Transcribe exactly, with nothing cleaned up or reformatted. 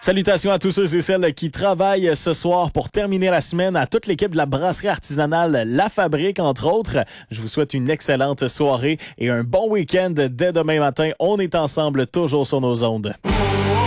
Salutations à tous ceux et celles qui travaillent ce soir pour terminer la semaine, à toute l'équipe de la brasserie artisanale La Fabrique, entre autres. Je vous souhaite une excellente soirée et un bon week-end dès demain matin. On est ensemble toujours sur nos ondes.